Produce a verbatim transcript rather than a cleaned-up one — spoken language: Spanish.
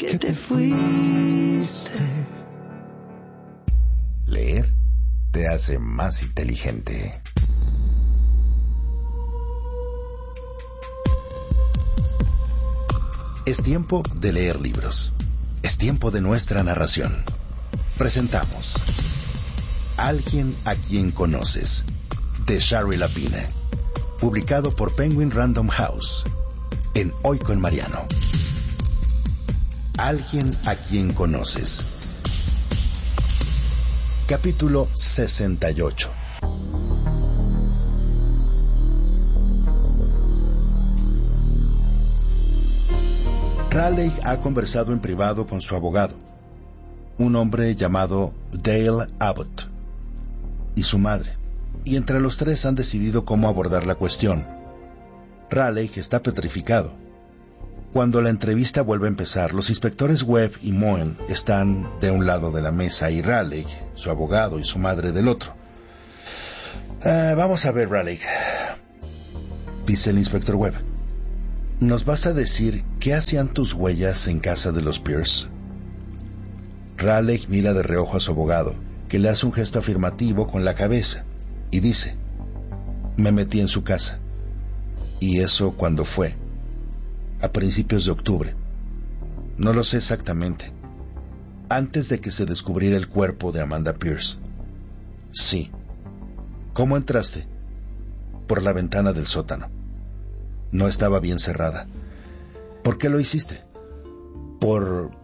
que te fuiste. Leer te hace más inteligente. Es tiempo de leer libros. Es tiempo de nuestra narración. Presentamos Alguien a quien conoces, de Shari Lapine, publicado por Penguin Random House, en Hoy con Mariano. Alguien a quien conoces. Capítulo sesenta y ocho. Raleigh ha conversado en privado con su abogado, un hombre llamado Dale Abbott, y su madre, y entre los tres han decidido cómo abordar la cuestión. Raleigh está petrificado. Cuando la entrevista vuelve a empezar, los inspectores Webb y Moen están de un lado de la mesa y Raleigh, su abogado y su madre del otro. Uh, vamos a ver, Raleigh, dice el inspector Webb. ¿Nos vas a decir qué hacían tus huellas en casa de los Pierce? Raleigh mira de reojo a su abogado, que le hace un gesto afirmativo con la cabeza, y dice: me metí en su casa. ¿Y eso cuándo fue? A principios de octubre. No lo sé exactamente. Antes de que se descubriera el cuerpo de Amanda Pierce. Sí. ¿Cómo entraste? Por la ventana del sótano. No estaba bien cerrada. ¿Por qué lo hiciste? Por...